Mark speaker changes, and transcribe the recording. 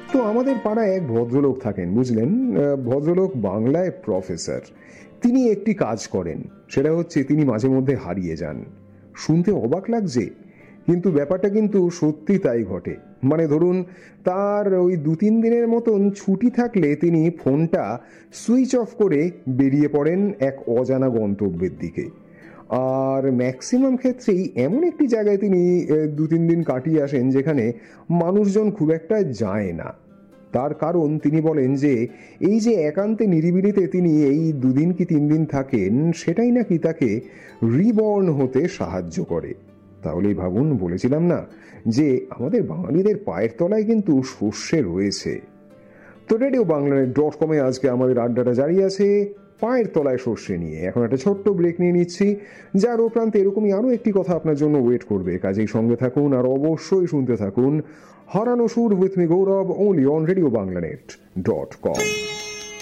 Speaker 1: তো আমাদের পাড়ায় এক ভদ্রলোক থাকেন, বুঝলেন। ভদ্রলোক বাংলায় প্রফেসর। তিনি একটি কাজ করেন, সেটা হচ্ছে তিনি মাঝে মধ্যে হারিয়ে যান। শুনতে অবাক লাগছে, কিন্তু ব্যাপারটা কিন্তু সত্যি তাই ঘটে। মানে ধরুন, তার ওই 2-3 দিনের মতন ছুটি থাকলে তিনি ফোনটা সুইচ অফ করে বেরিয়ে পড়েন এক অজানা গন্তব্যের দিকে। আর ম্যাক্সিমাম ক্ষেত্রেই এমন একটি জায়গায় তিনি 2-3 দিন কাটিয়ে আসেন যেখানে মানুষজন খুব একটা যায় না। তার কারণ তিনি বলেন যে এই যে একান্তে নিরিবিলিতে তিনি এই 2 দিন কি 3 দিন থাকেন, সেটাই নাকি তাকে রিবর্ন হতে সাহায্য করে। তাহলেই ভাবুন, বলেছিলাম না যে আমাদের বাঙালিদের পায়ের তলায় কিন্তু সর্ষে রয়েছে। তো রেডিও বাংলা.com আজকে আমাদের আড্ডাটা জারি আছে পায়ের তলায় সর্ষে নিয়ে। এখন একটা ছোট্ট ব্রেক নিয়ে নিচ্ছি, যার উপরান্তে এরকমই আরও একটি কথা আপনার জন্য ওয়েট করবে। কাজেই সঙ্গে থাকুন আর অবশ্যই শুনতে থাকুন হারানো সুর with me Gaurav, only on Radio Bangla.net.com।